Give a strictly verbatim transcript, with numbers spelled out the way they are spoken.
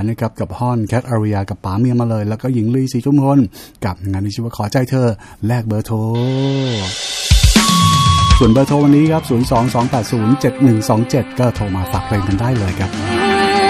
นะครับกับฮอนแคทอาริยากับป๋าเมียมาเลยแล้วก็หญิงลีศรีจุมพลกับงานที่ชื่อว่าขอใจเธอแลกเบอร์โทรส่วนเบอร์โทรวันนี้ครับศูนย์ สอง สอง แปด ศูนย์ เจ็ด หนึ่ง สอง เจ็ดก็โทรมาฝากเพลงกันได้เลยครับ